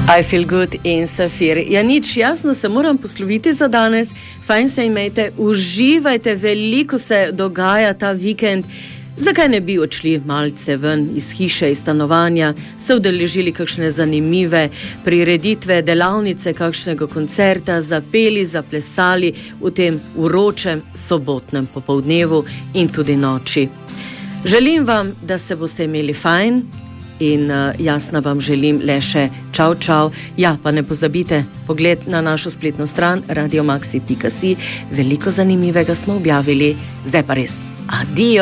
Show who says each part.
Speaker 1: I feel good in Safir. Ja, nič, jasno se moram posloviti za danes. Fajn se imejte, uživajte, veliko se dogaja ta vikend. Zakaj ne bi odšli malce ven iz hiše, iz stanovanja, se udeležili kakšne zanimive prireditve, delavnice, kakšnega koncerta, zapeli, zaplesali v tem vročem sobotnem popoldnevu in tudi noči. Želim vam, da se boste imeli fajn in jasno vam želim le še čau, čau. Ja, pa ne pozabite pogled na našo spletno stran radiomaxi.si. Veliko zanimivega smo objavili, zdaj pa res adijo.